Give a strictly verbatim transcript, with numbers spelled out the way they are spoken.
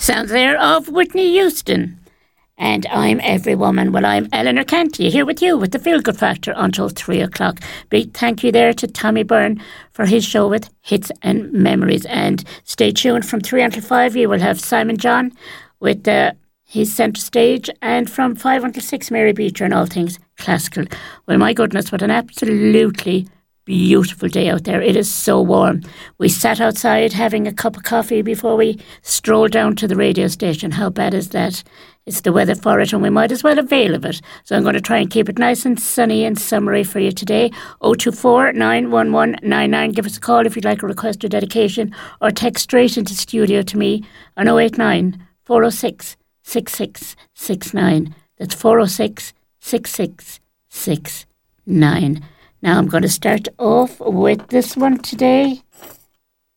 Sounds there of Whitney Houston. And I'm Every Woman. Well, I'm Eleanor Canty here with you with the Feel Good Factor until three o'clock. Big thank you there to Tommy Byrne for his show with Hits and Memories. And stay tuned from three until five. You will have Simon John with uh, his centre stage. And from five until six, Mary Beecher and all things classical. Well, my goodness, what an absolutely beautiful day out there. It is so warm. We sat outside having a cup of coffee before we strolled down to the radio station. How bad is that? It's the weather for it, and we might as well avail of it. So I'm going to try and keep it nice and sunny and summery for you today. oh two four, nine one one, nine nine. Give us a call if you'd like a request or dedication, or text straight into studio to me on oh eight nine, four oh six, six six six nine. That's four oh six, six six six nine. Now I'm going to start off with this one today.